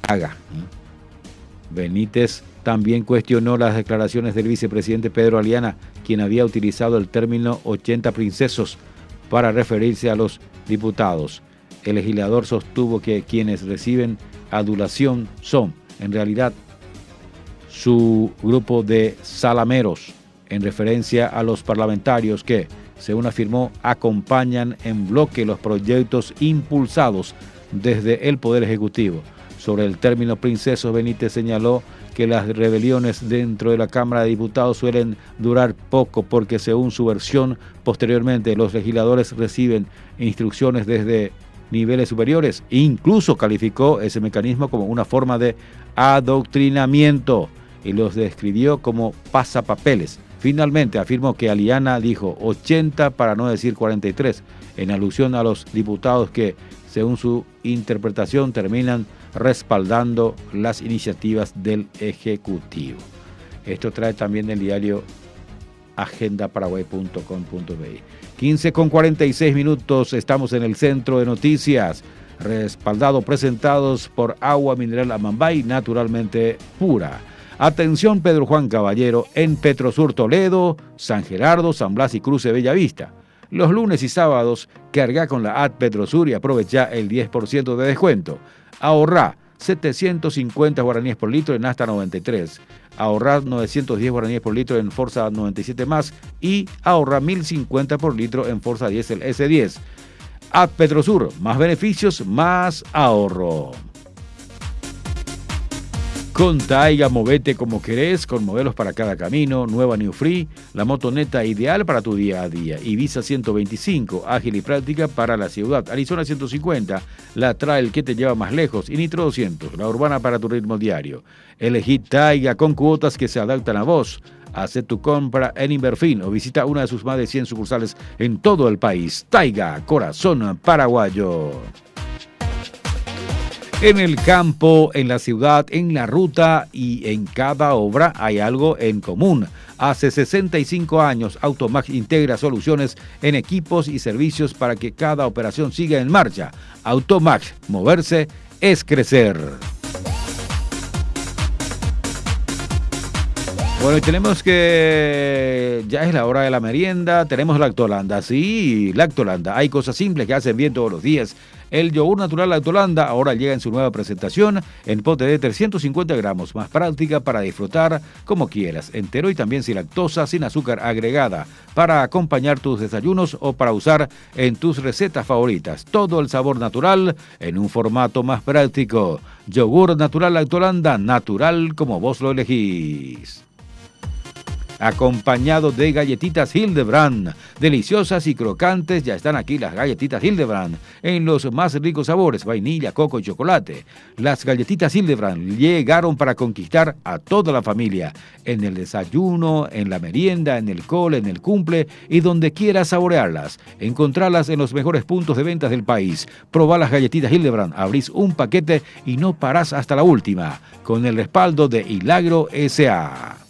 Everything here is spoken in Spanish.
haga. Benítez también cuestionó las declaraciones del vicepresidente Pedro Aliana, quien había utilizado el término 80 princesos para referirse a los diputados. El legislador sostuvo que quienes reciben adulación son, en realidad, su grupo de salameros, en referencia a los parlamentarios que, según afirmó, acompañan en bloque los proyectos impulsados desde el Poder Ejecutivo. Sobre el término princesos, Benítez señaló que las rebeliones dentro de la Cámara de Diputados suelen durar poco porque, según su versión, posteriormente los legisladores reciben instrucciones desde niveles superiores. Incluso calificó ese mecanismo como una forma de adoctrinamiento y los describió como pasapapeles. Finalmente afirmó que Aliana dijo 80 para no decir 43, en alusión a los diputados que, según su interpretación, terminan respaldando las iniciativas del Ejecutivo. Esto trae también el diario agendaparaguay.com.be. 15:46, estamos en el centro de noticias. Presentados por Agua Mineral Amambay, naturalmente pura. Atención, Pedro Juan Caballero, en Petrosur Toledo, San Gerardo, San Blas y Cruce Bellavista. Los lunes y sábados, carga con la AD Petrosur y aprovecha el 10% de descuento. Ahorrá 750 guaraníes por litro en hasta 93. Ahorrá 910 guaraníes por litro en Forza 97 más y ahorrá 1050 por litro en Forza Diesel S10. AD Petrosur, más beneficios, más ahorro. Con Taiga, movete como querés, con modelos para cada camino, nueva New Free, la motoneta ideal para tu día a día. Ibiza 125, ágil y práctica para la ciudad. Arizona 150, la trail que te lleva más lejos. Y Nitro 200, la urbana para tu ritmo diario. Elegí Taiga con cuotas que se adaptan a vos. Haz tu compra en Inverfin o visita una de sus más de 100 sucursales en todo el país. Taiga, corazón paraguayo. En el campo, en la ciudad, en la ruta y en cada obra hay algo en común. Hace 65 años, Automax integra soluciones en equipos y servicios para que cada operación siga en marcha. Automax, moverse es crecer. Bueno, y tenemos que ya es la hora de la merienda, tenemos Lactolanda, sí, Lactolanda, hay cosas simples que hacen bien todos los días. El yogur natural Lactolanda ahora llega en su nueva presentación en pote de 350 gramos, más práctica para disfrutar como quieras, entero y también sin lactosa, sin azúcar agregada, para acompañar tus desayunos o para usar en tus recetas favoritas. Todo el sabor natural en un formato más práctico. Yogur natural Lactolanda, natural como vos lo elegís. Acompañado de galletitas Hildebrand, deliciosas y crocantes, ya están aquí las galletitas Hildebrand, en los más ricos sabores, vainilla, coco y chocolate. Las galletitas Hildebrand llegaron para conquistar a toda la familia, en el desayuno, en la merienda, en el cole, en el cumple y donde quieras saborearlas. Encontrarlas en los mejores puntos de ventas del país. Probá las galletitas Hildebrand, abrís un paquete y no parás hasta la última, con el respaldo de Hilagro S.A.